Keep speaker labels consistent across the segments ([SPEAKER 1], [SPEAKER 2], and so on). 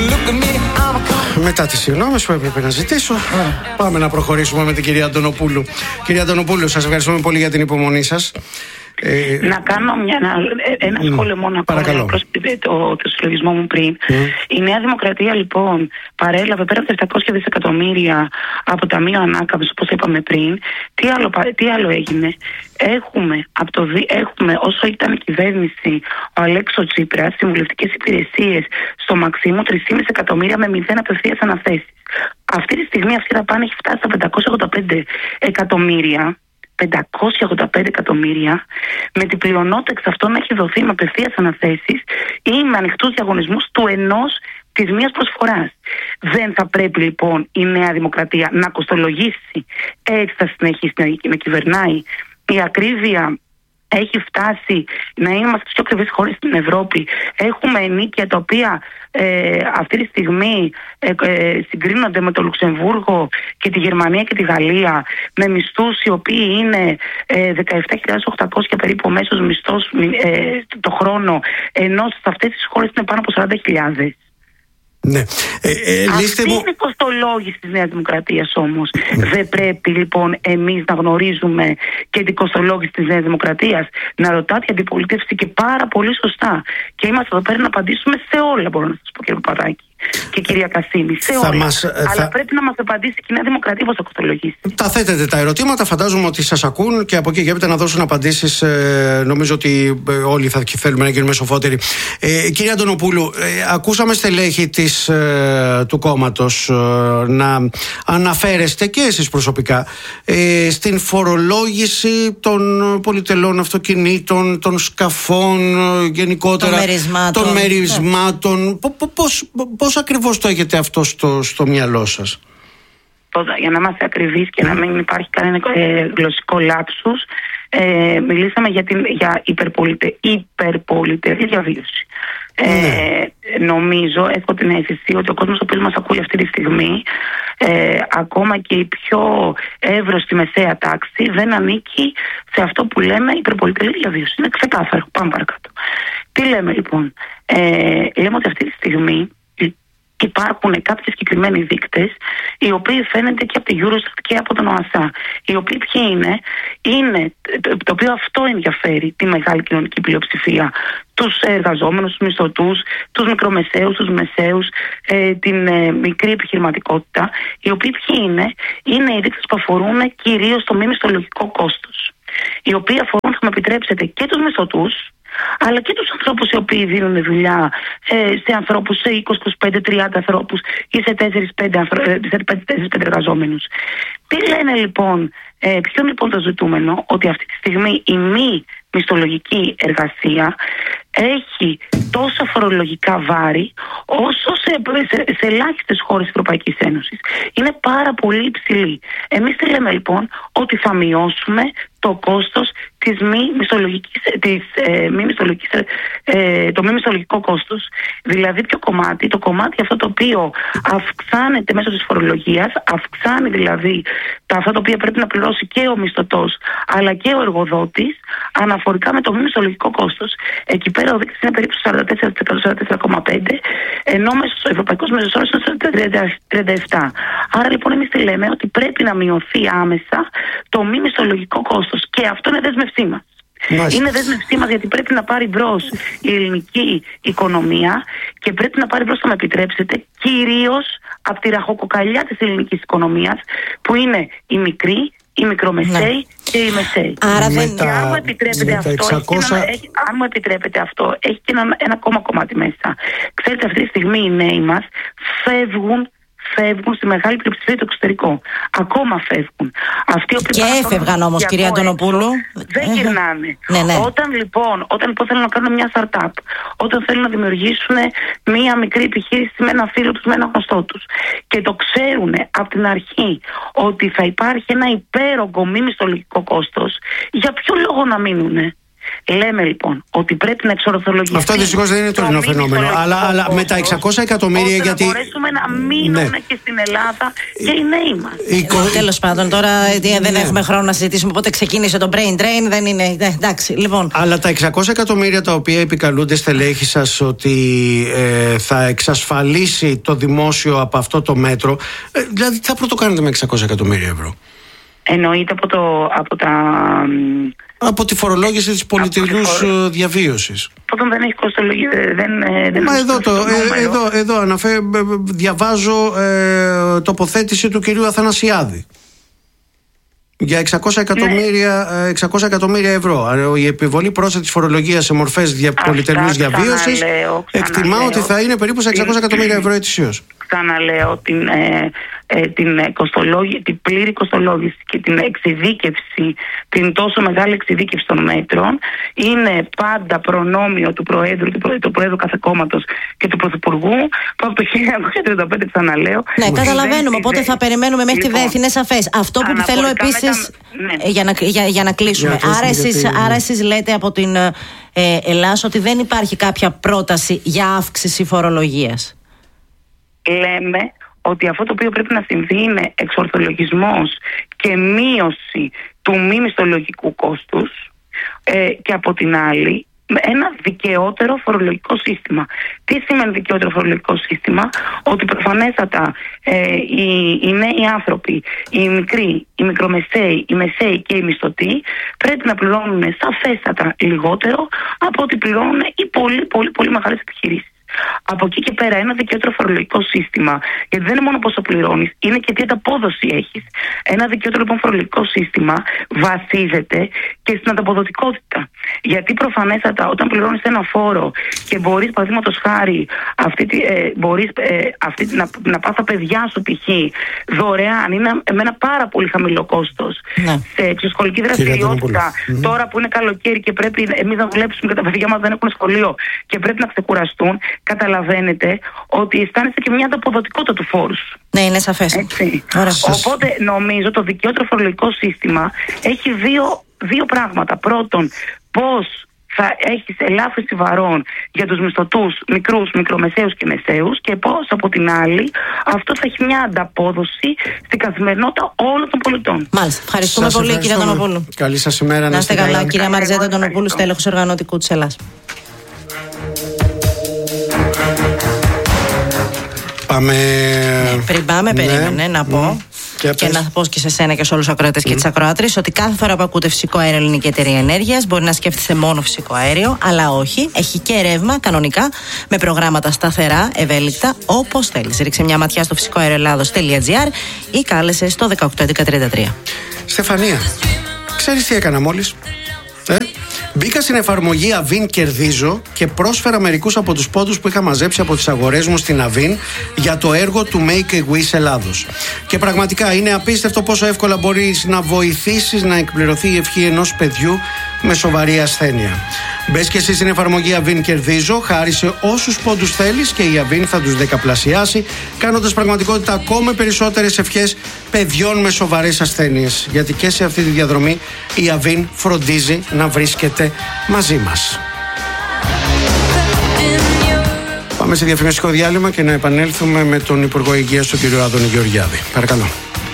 [SPEAKER 1] Μετά τις συγγνώμες που έπρεπε να ζητήσω, πάμε να προχωρήσουμε με την κυρία Αντωνοπούλου. Κυρία Αντωνοπούλου, σας ευχαριστούμε πολύ για την υπομονή σας.
[SPEAKER 2] Να κάνω ένα σχόλιο μόνο
[SPEAKER 1] παρακαλώ.
[SPEAKER 2] Προς το συλλογισμό μου πριν. Η Νέα Δημοκρατία λοιπόν παρέλαβε πέρα από τα 700 δισεκατομμύρια από Ταμείο Ανάκαμψης, όπως είπαμε πριν. Τι άλλο έγινε? Έχουμε όσο ήταν η κυβέρνηση, ο Αλέξο Τσίπρας, συμβουλευτικές υπηρεσίες στο Μαξίμου 3,5 εκατομμύρια με 0 απευθείας αναθέσεις. Αυτή τη στιγμή αυτή η δαπάνη έχει φτάσει στα 585 εκατομμύρια. 585 εκατομμύρια, με την πλειονότητα εξ αυτών έχει δοθεί με απευθείας αναθέσεις ή με ανοιχτούς διαγωνισμούς της μίας προσφοράς. Δεν θα πρέπει λοιπόν η Νέα Δημοκρατία να κοστολογήσει? Έτσι θα συνεχίσει να κυβερνάει? Η ακρίβεια έχει φτάσει να είμαστε στις πιο ακριβές χώρες στην Ευρώπη. Έχουμε ενίκια τα οποία αυτή τη στιγμή συγκρίνονται με το Λουξεμβούργο και τη Γερμανία και τη Γαλλία, με μισθούς οι οποίοι είναι 17.800 περίπου μέσος μισθός το χρόνο, ενώ σε αυτές τις χώρες είναι πάνω από 40.000.
[SPEAKER 1] Ναι.
[SPEAKER 2] Αυτή είναι η κοστολόγηση της Νέας Δημοκρατίας όμως. Δεν πρέπει λοιπόν εμείς να γνωρίζουμε και την κοστολόγηση της Νέας Δημοκρατίας? Να ρωτάτε η αντιπολίτευση και πάρα πολύ σωστά. Και είμαστε εδώ πέρα να απαντήσουμε σε όλα, μπορώ να σας πω, κύριε Παπαδάκη και κυρία Κασίμη, σε όλα. Αλλά πρέπει να μας απαντήσει και η Νέα Δημοκρατία πώς θα κοστολογήσει.
[SPEAKER 1] Τα θέτετε τα ερωτήματα, φαντάζομαι ότι σας ακούν και από εκεί και έπειτα να δώσουν απαντήσεις. Νομίζω ότι όλοι θα θέλουμε να γίνουμε σοφότεροι. Κυρία Αντωνοπούλου, ακούσαμε στελέχη του κόμματος να αναφέρεστε και εσείς προσωπικά στην φορολόγηση των πολυτελών αυτοκινήτων, των σκαφών, γενικότερα των μερισμάτων. Πώς ακριβώς το έχετε αυτό στο μυαλό σας?
[SPEAKER 2] Για να είμαστε ακριβείς και να μην υπάρχει κανένα γλωσσικό λάψους, μιλήσαμε για υπερπολιτελή διαβίωση. Νομίζω, έχω την αίσθηση ότι ο κόσμος ο οποίος μας ακούει αυτή τη στιγμή, ακόμα και η πιο εύρωστη μεσαία τάξη, δεν ανήκει σε αυτό που λέμε υπερπολιτελή διαβίωση. Είναι ξεκάθαρο. Πάμε παρακάτω. Τι λέμε λοιπόν? Λέμε ότι αυτή τη στιγμή υπάρχουν κάποιοι συγκεκριμένοι δείκτες, οι οποίοι φαίνονται και από τη Eurostat και από τον ΟΑΣΑ. Οι οποίοι ποιοι είναι το οποίο αυτό ενδιαφέρει τη μεγάλη κοινωνική πλειοψηφία, τους εργαζόμενους, τους μισθωτούς, τους μικρομεσαίους, τους μεσαίους, την μικρή επιχειρηματικότητα. Οι οποίοι ποιοι είναι οι δείκτες που αφορούν κυρίως το μη μισθολογικό κόστος. Οι οποίοι αφορούν, θα με επιτρέψετε, και τους μισθωτούς, αλλά και τους ανθρώπους οι οποίοι δίνουν δουλειά σε ανθρώπους, σε 20, 25, 30 ανθρώπους ή σε 4-5 εργαζόμενους. Τι λένε λοιπόν, ποιο είναι λοιπόν το ζητούμενο? Ότι αυτή τη στιγμή η μη μισθολογική έχει τόσα φορολογικά βάρη όσο σε ελάχιστες χώρες της Ευρωπαϊκής Ένωσης. Είναι πάρα πολύ υψηλή. Εμείς τι λέμε λοιπόν? Ότι θα μειώσουμε το κόστος το μη μισθολογικό κόστος. Δηλαδή ποιο κομμάτι? Το κομμάτι αυτό το οποίο αυξάνεται μέσω της φορολογίας, αυξάνει δηλαδή αυτά τα οποία πρέπει να πληρώσει και ο μισθωτός αλλά και ο εργοδότης αναφορικά με το μη μισθολογικό κόστος. Εκεί πέρα ο δείκτης είναι περίπου 44%, ενώ ο ευρωπαϊκός μέσος όρος είναι 37%. Άρα λοιπόν εμείς τι λέμε? Ότι πρέπει να μειωθεί άμεσα το μη μισθολογικό κόστος, και αυτό είναι δέσμευσή μας. Είναι δέσμευσή μας, γιατί πρέπει να πάρει μπρος η ελληνική οικονομία και πρέπει να πάρει μπρος, θα με επιτρέψετε, κυρίως από τη ραχοκοκαλιά της ελληνικής οικονομίας, που είναι η μικρή, η μικρομεσαίοι και η μεσαίοι.
[SPEAKER 1] Άρα
[SPEAKER 2] αν μου επιτρέπετε αυτό, έχει και ένα ακόμα κομμάτι μέσα. Ξέρετε, αυτή τη στιγμή οι νέοι μας φεύγουν στη μεγάλη πλειοψηφία του εξωτερικό. Ακόμα φεύγουν. Αυτοί
[SPEAKER 3] και έφευγαν όμως, κυρία Αντωνοπούλου.
[SPEAKER 2] Δεν γυρνάνε.
[SPEAKER 3] Ναι.
[SPEAKER 2] Όταν λοιπόν θέλουν να κάνουν μια startup, όταν θέλουν να δημιουργήσουν μια μικρή επιχείρηση με ένα φίλο τους, με ένα γνωστό τους, και το ξέρουν από την αρχή ότι θα υπάρχει ένα υπέρογκο μη μισθολογικό κόστος, για ποιο λόγο να μείνουνε? Λέμε λοιπόν ότι πρέπει να εξορθολογιστεί.
[SPEAKER 1] Αυτό δυστυχώς δεν είναι τωρινό φαινόμενο. Αλλά με τα 600 εκατομμύρια. Γιατί.
[SPEAKER 2] Να μπορέσουμε να μείνουμε και στην Ελλάδα και οι νέοι μας.
[SPEAKER 3] Τέλος πάντων, τώρα δεν έχουμε χρόνο να συζητήσουμε. Πότε ξεκίνησε το brain drain, δεν είναι. Εντάξει, λοιπόν.
[SPEAKER 1] Αλλά τα 600 εκατομμύρια τα οποία επικαλούνται στελέχη σας ότι θα εξασφαλίσει το δημόσιο από αυτό το μέτρο. Δηλαδή, τι θα πρωτοκάνετε με 600 εκατομμύρια ευρώ?
[SPEAKER 2] Εννοείται
[SPEAKER 1] από τη φορολόγηση της πολυτελούς διαβίωσης.
[SPEAKER 2] Όταν δεν έχει κοστολογία, δεν.
[SPEAKER 1] Μα εδώ διαβάζω τοποθέτηση του κυρίου Αθανασιάδη για 600 εκατομμύρια ευρώ. Η επιβολή πρόσθετης φορολογίας σε μορφές πολυτελούς διαβίωσης εκτιμά ότι θα είναι περίπου σε 600 εκατομμύρια ευρώ ετησίως.
[SPEAKER 2] Ξαναλέω την πλήρη κοστολόγηση και την εξειδίκευση, την τόσο μεγάλη εξειδίκευση των μέτρων είναι πάντα προνόμιο του Προέδρου κάθε κόμματος και του Πρωθυπουργού που από το 1935, ξαναλέω.
[SPEAKER 3] Ναι, καταλαβαίνουμε, οπότε θα περιμένουμε μέχρι τη ΔΕΘ, είναι σαφές. Αυτό που θέλω επίσης, για να κλείσουμε, άρα εσείς λέτε από την Ελλάς ότι δεν υπάρχει κάποια πρόταση για αύξηση φορολογίας.
[SPEAKER 2] Λέμε ότι αυτό το οποίο πρέπει να συμβεί είναι εξορθολογισμός και μείωση του μη μισθολογικού κόστους και από την άλλη ένα δικαιότερο φορολογικό σύστημα. Τι σημαίνει δικαιότερο φορολογικό σύστημα? Ότι προφανέστατα οι νέοι άνθρωποι, οι μικροί, οι μικρομεσαίοι, οι μεσαίοι και οι μισθωτοί πρέπει να πληρώνουν σαφέστατα λιγότερο από ό,τι πληρώνουν οι πολύ μεγάλες επιχειρήσεις. Από εκεί και πέρα, ένα δικαιότερο φορολογικό σύστημα, γιατί δεν είναι μόνο πόσο πληρώνεις, είναι και τι ανταπόδοση έχεις. Ένα δικαιότερο λοιπόν φορολογικό σύστημα βασίζεται και στην ανταποδοτικότητα. Γιατί προφανέστατα, όταν πληρώνεις ένα φόρο και μπορείς, παραδείγματος χάρη, να πας τα παιδιά σου π.χ. δωρεάν, είναι με ένα πάρα πολύ χαμηλό κόστος σε εξωσχολική δραστηριότητα. Τώρα που είναι καλοκαίρι και πρέπει εμείς να δουλέψουμε και τα παιδιά μας δεν έχουν σχολείο και πρέπει να ξεκουραστούν. Καταλαβαίνετε ότι αισθάνεστε και μια ανταποδοτικότητα του φόρου.
[SPEAKER 3] Ναι, είναι σαφές.
[SPEAKER 2] Οπότε νομίζω το δικαιότερο φορολογικό σύστημα έχει δύο πράγματα. Πρώτον, πώς θα έχεις ελάφρυνση βαρών για τους μισθωτούς, μικρούς, μικρομεσαίους και μεσαίους, και πώς από την άλλη αυτό θα έχει μια ανταπόδοση στην καθημερινότητα όλων των πολιτών.
[SPEAKER 3] Μάλιστα. Ευχαριστούμε πολύ, κυρία Αντωνοπούλου.
[SPEAKER 1] Καλή σας ημέρα.
[SPEAKER 3] Να είστε καλά. Κυρία Μαριζέτα Αντωνοπούλου, στέλεχος οργανωτικού της Ελλάς. Πριν πάμε, περίμενε να πω και να πω και σε σένα και σε όλους τους ακροατές και τις ακροάτρες ότι κάθε φορά που ακούτε φυσικό αέριο Ελληνική Εταιρεία Ενέργειας μπορεί να σκέφτεστε μόνο φυσικό αέριο, αλλά όχι, έχει και ρεύμα κανονικά με προγράμματα σταθερά, ευέλικτα, όπως θέλεις. Ρίξε μια ματιά στο φυσικοαεροελλάδος.gr ή κάλεσε στο 18133.
[SPEAKER 1] Στεφανία, ξέρεις τι έκανα μόλις? Μπήκα στην εφαρμογή Avin Κερδίζω και πρόσφερα μερικούς από τους πόντους που είχα μαζέψει από τις αγορές μου στην Avin για το έργο του Make a Wish Ελλάδος. Και πραγματικά είναι απίστευτο πόσο εύκολα μπορείς να βοηθήσεις να εκπληρωθεί η ευχή ενός παιδιού με σοβαρή ασθένεια. Μπες και εσύ στην εφαρμογή Avin Κερδίζω, χάρισε όσους πόντους θέλεις και η Avin θα τους δεκαπλασιάσει, κάνοντας πραγματικότητα ακόμα περισσότερες ευχές παιδιών με σοβαρές ασθένειες. Γιατί και σε αυτή τη διαδρομή η Avin φροντίζει να βρίσκεται μαζί μας. Πάμε σε διαφημιστικό διάλειμμα και να επανέλθουμε με τον Υπουργό Υγείας, τον κύριο Άδωνη Γεωργιάδη. Παρακαλώ.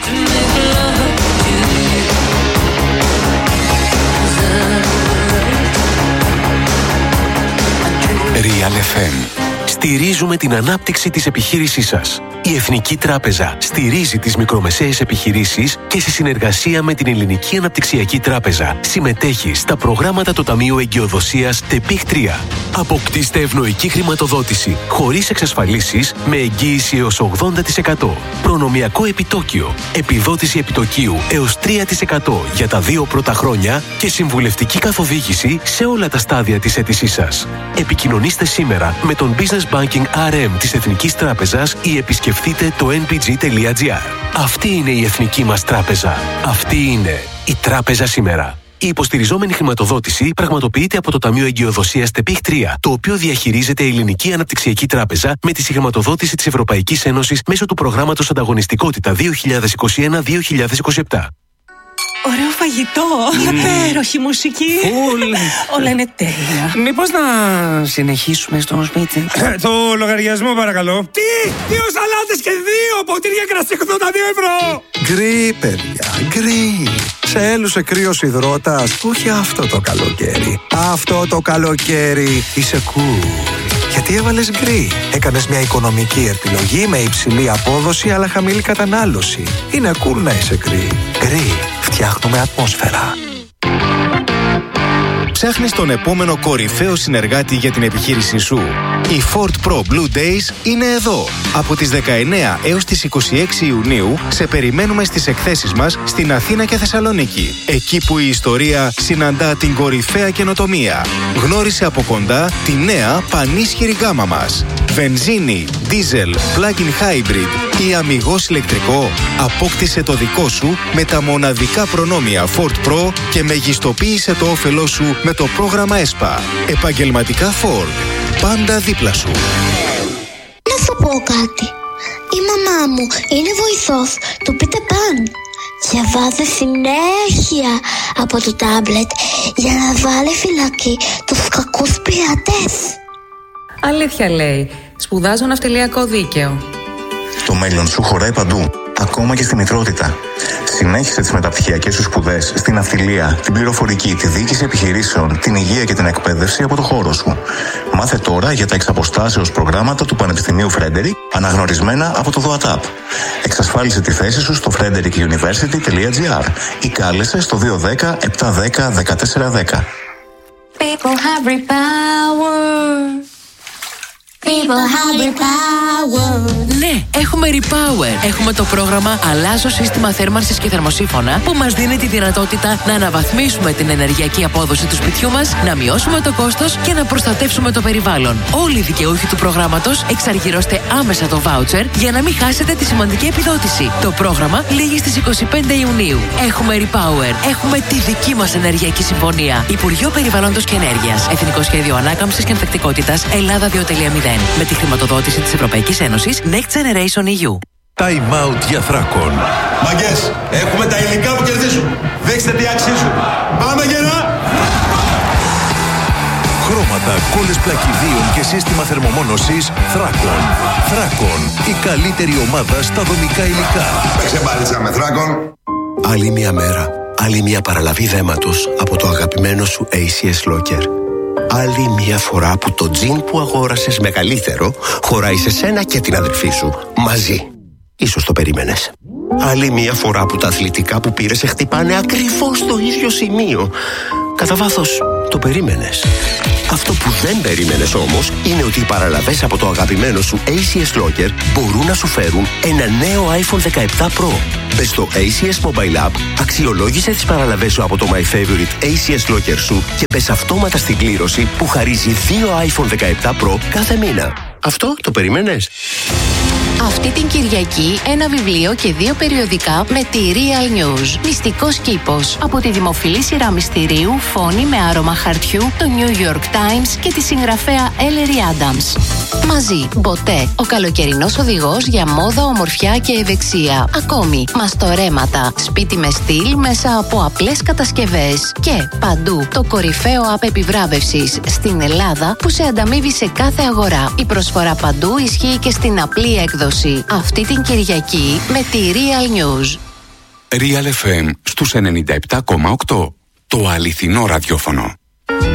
[SPEAKER 4] Real FM. Στηρίζουμε την ανάπτυξη της επιχείρησής σας. Η Εθνική Τράπεζα στηρίζει τις μικρομεσαίες επιχειρήσεις και σε συνεργασία με την Ελληνική Αναπτυξιακή Τράπεζα συμμετέχει στα προγράμματα του Ταμείου Εγκυοδοσίας ΤΕΠΙΧ 3. Αποκτήστε ευνοϊκή χρηματοδότηση χωρίς εξασφαλίσεις με εγγύηση έως 80%. Προνομιακό επιτόκιο, επιδότηση επιτοκίου έως 3% για τα 2 πρώτα χρόνια και συμβουλευτική καθοδήγηση σε όλα τα στάδια της αίτησής σας. Επικοινωνήστε σήμερα με τον Business Banking RM της Εθνικής Τράπεζας ή επισκεφτείτε το nbg.gr. Αυτή είναι η εθνική μας τράπεζα. Αυτή είναι η τράπεζα σήμερα. Η υποστηριζόμενη χρηματοδότηση πραγματοποιείται από το Ταμείο Εγκυοδοσίας ΤΕΠΙΧ 3, το οποίο διαχειρίζεται η Ελληνική Αναπτυξιακή Τράπεζα με τη συγχρηματοδότηση της Ευρωπαϊκής Ένωσης μέσω του προγράμματος Ανταγωνιστικότητα 2021-2027.
[SPEAKER 5] Ωραίο φαγητό. Υπέροχη μουσική. Όλα είναι τέλεια.
[SPEAKER 6] Μήπως να συνεχίσουμε στο σπίτι?
[SPEAKER 7] Το λογαριασμό παρακαλώ. Τι! 2 σαλάτες και 2 ποτήρια κρασί 82 ευρώ.
[SPEAKER 8] Γκρι, παιδιά, γκρι. Σε έλουσε κρύος υδρότας? Όχι αυτό το καλοκαίρι. Αυτό το καλοκαίρι είσαι cool. Γιατί έβαλες γκρι? Έκανες μια οικονομική επιλογή με υψηλή απόδοση αλλά χαμηλή κατανάλωση. Είναι cool να είσαι γκρι. Γκρι, φτιάχνουμε ατμόσφαιρα.
[SPEAKER 9] Ψάχνεις τον επόμενο κορυφαίο συνεργάτη για την επιχείρησή σου? Η Ford Pro Blue Days είναι εδώ. Από τις 19 έως τις 26 Ιουνίου σε περιμένουμε στις εκθέσεις μας στην Αθήνα και Θεσσαλονίκη. Εκεί που η ιστορία συναντά την κορυφαία καινοτομία. Γνώρισε από κοντά τη νέα πανίσχυρη γάμα μας. Βενζίνη, δίζελ, plug-in hybrid ή αμιγώς ηλεκτρικό. Απόκτησε το δικό σου με τα μοναδικά προνόμια Ford Pro και μεγιστοποίησε το όφελό σου με το πρόγραμμα ΕΣΠΑ. Επαγγελματικά Ford. Πάντα δίπλα σου.
[SPEAKER 10] Να σου πω κάτι. Η μαμά μου είναι βοηθός του Peter Pan. Διαβάζει συνέχεια από το τάμπλετ για να βάλει φυλακή τους κακούς πειρατές.
[SPEAKER 11] Αλήθεια λέει. Σπουδάζω ναυτιλιακό δίκαιο.
[SPEAKER 12] Το μέλλον σου χωράει παντού, ακόμα και στη μητρότητα. Συνέχισε τις μεταπτυχιακές σου σπουδές στην ναυτιλία, την πληροφορική, τη διοίκηση επιχειρήσεων, την υγεία και την εκπαίδευση από το χώρο σου. Μάθε τώρα για τα εξαποστάσεως προγράμματα του Πανεπιστημίου Frederick, αναγνωρισμένα από το ΔΟΑΤΑΠ. Εξασφάλισε τη θέση σου στο frederickuniversity.gr ή κάλεσε στο 210 710 1410.
[SPEAKER 13] People have repower. People have repower.
[SPEAKER 14] Ναι, έχουμε Repower. Έχουμε το πρόγραμμα Αλλάζω σύστημα θέρμανσης και θερμοσύφωνα που μας δίνει τη δυνατότητα να αναβαθμίσουμε την ενεργειακή απόδοση του σπιτιού μας, να μειώσουμε το κόστος και να προστατεύσουμε το περιβάλλον. Όλοι οι δικαιούχοι του προγράμματος εξαργυρώστε άμεσα το voucher για να μην χάσετε τη σημαντική επιδότηση. Το πρόγραμμα λήγει στις 25 Ιουνίου. Έχουμε Repower. Έχουμε τη δική μας ενεργειακή συμφωνία. Υπουργείο Περιβάλλοντος και Ενέργειας. Εθνικό Σχέδιο Ανάκαμψης και Ανθεκτικότητας Ελλάδα 2.0. Με τη χρηματοδότηση της Ευρωπαϊκής Ένωσης Next Generation EU.
[SPEAKER 15] Time out για Θράκον.
[SPEAKER 16] Μαγκές, έχουμε τα υλικά που κερδίζουν. Δείξτε τι αξίζουν. Πάμε γερά!
[SPEAKER 15] Χρώματα, κόλλες πλακιδίων και σύστημα θερμομόνωσης Θράκον. Θράκον, η καλύτερη ομάδα στα δομικά υλικά.
[SPEAKER 16] Παίξε μπάλιτσα με Θράκον.
[SPEAKER 17] Άλλη μια μέρα, άλλη μια παραλαβή δέματος από το αγαπημένο σου ACS Locker. Άλλη μια φορά που το τζιν που αγόρασες μεγαλύτερο χωράει σε σένα και την αδελφή σου μαζί. Ίσως το περίμενες. Άλλη μια φορά που τα αθλητικά που πήρες σε χτυπάνε ακριβώς στο ίδιο σημείο. Κατά βάθος το περίμενες. Αυτό που δεν περίμενες όμως είναι ότι οι παραλαβές από το αγαπημένο σου ACS Locker μπορούν να σου φέρουν ένα νέο iPhone 17 Pro. Μπες στο ACS Mobile App, αξιολόγησε τις παραλαβές σου από το My Favorite ACS Locker σου και μπες αυτόματα στην κλήρωση που χαρίζει 2 iPhone 17 Pro κάθε μήνα. Αυτό το περίμενες?
[SPEAKER 18] Αυτή την Κυριακή ένα βιβλίο και 2 περιοδικά με τη Real News. Μυστικός κήπος. Από τη δημοφιλή σειρά μυστηρίου Φόνη με άρωμα χαρτιού, το New York Times και τη συγγραφέα Ellery Adams. Μαζί, Μποτέ, ο καλοκαιρινός οδηγός για μόδα, ομορφιά και ευεξία. Ακόμη, μαστορέματα, σπίτι με στυλ μέσα από απλές κατασκευές. Και παντού, το κορυφαίο app επιβράβευσης στην Ελλάδα που σε ανταμείβει σε κάθε αγορά. Η προσφορά παντού ισχύει και στην απλή έκδοση. Αυτή την Κυριακή με τη Real News.
[SPEAKER 19] Real FM στους 97,8. Το αληθινό ραδιόφωνο.